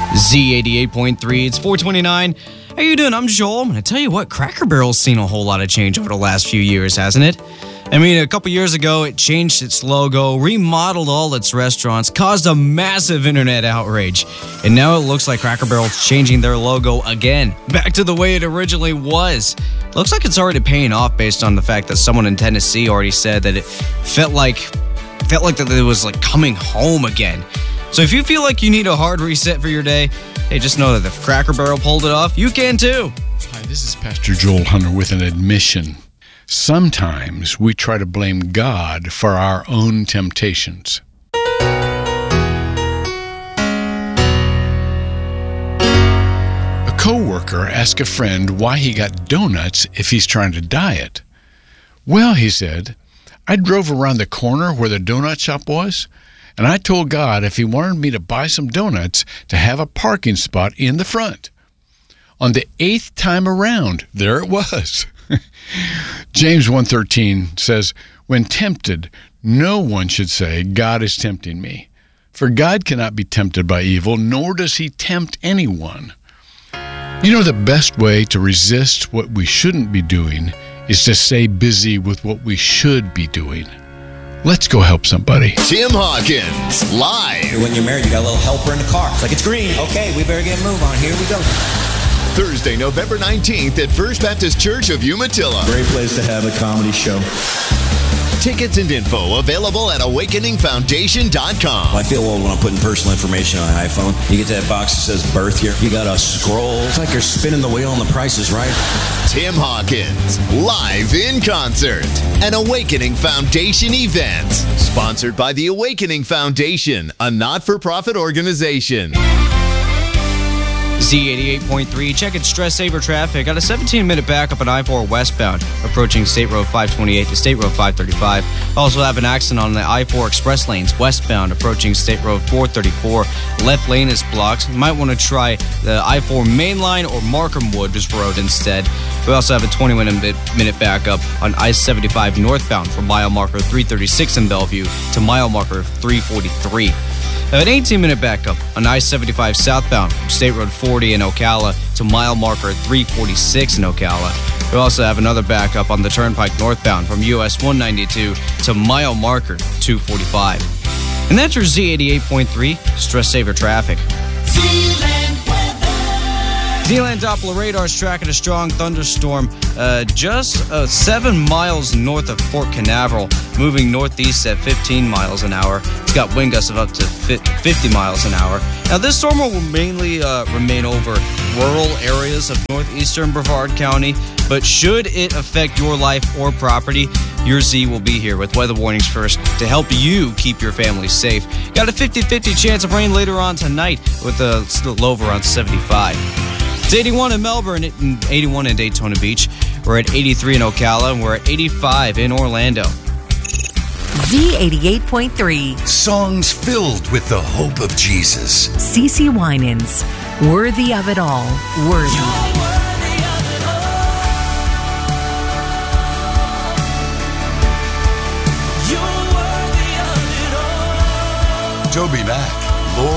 Z88.3, it's 429. How you doing? I'm Joel. I'm going to tell you what, Cracker Barrel's seen a whole lot of change over the last few years, hasn't it? I mean, a couple years ago, it changed its logo, remodeled all its restaurants, caused a massive internet outrage. And now it looks like Cracker Barrel's changing their logo again, back to the way it originally was. Looks like it's already paying off based on the fact that someone in Tennessee already said that it felt like that it was like coming home again. So if you feel like you need a hard reset for your day, hey, just know that if Cracker Barrel pulled it off, you can too. Hi, this is Pastor Joel Hunter with an admission. Sometimes we try to blame God for our own temptations. A coworker asked a friend why he got donuts if he's trying to diet. Well, he said, I drove around the corner where the donut shop was, and I told God if he wanted me to buy some donuts to have a parking spot in the front. On the 8th time around, there it was. James 1:13 says, when tempted, no one should say, God is tempting me. For God cannot be tempted by evil, nor does he tempt anyone. You know, the best way to resist what we shouldn't be doing is to stay busy with what we should be doing. Let's go help somebody. Tim Hawkins, live. When you're married, you got a little helper in the car. It's like, it's green. Okay, we better get a move on. Here we go. Thursday, November 19th at First Baptist Church of Umatilla. Great place to have a comedy show. Tickets and info available at awakeningfoundation.com. I feel old when I'm putting personal information on an iPhone. You get to that box that says birth here. You got to scroll. It's like you're spinning the wheel and the price is right. Tim Hawkins, live in concert. An Awakening Foundation event. Sponsored by the Awakening Foundation, a not-for-profit organization. Z88.3, checking stress saver traffic. Got a 17-minute backup on I-4 westbound, approaching State Road 528 to State Road 535. Also have an accident on the I-4 express lanes westbound, approaching State Road 434. Left lane is blocked. You might want to try the I-4 main line or Markham Woods Road instead. We also have a 20-minute backup on I-75 northbound from mile marker 336 in Bellevue to mile marker 343. An 18-minute backup on I-75 southbound from State Road 40 in Ocala to mile marker 346 in Ocala. We also have another backup on the Turnpike northbound from US 192 to mile marker 245. And that's your Z88.3 Stress Saver Traffic. Zealand Doppler radar is tracking a strong thunderstorm just 7 miles north of Fort Canaveral, moving northeast at 15 miles an hour. It's got wind gusts of up to 50 miles an hour. Now, this storm will mainly remain over rural areas of northeastern Brevard County, but should it affect your life or property, your Z will be here with weather warnings first to help you keep your family safe. Got a 50-50 chance of rain later on tonight with a low of around 75. It's 81 in Melbourne, 81 in Daytona Beach. We're at 83 in Ocala, and we're at 85 in Orlando. Z88.3. Songs filled with the hope of Jesus. CeCe Winans. Worthy of it all. Worthy. Toby Mac.